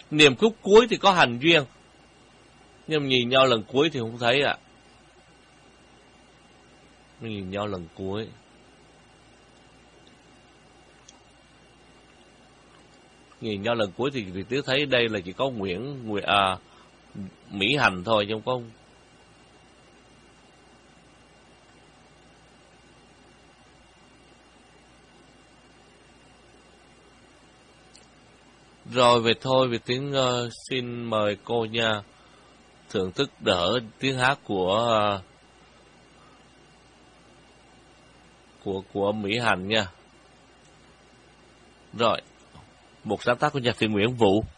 Niệm khúc cuối thì có hành duyên, nhưng nhìn nhau lần cuối thì không thấy ạ. Nhìn nhau lần cuối. Nhìn nhau lần cuối thì Việt Tứ thấy đây là chỉ có Mỹ Hành thôi, chứ không có. Rồi về thôi, Việt Tiến xin mời cô nha, thưởng thức đỡ tiếng hát của Mỹ Hành nha. Rồi, một sáng tác của nhạc sĩ Nguyễn Vũ.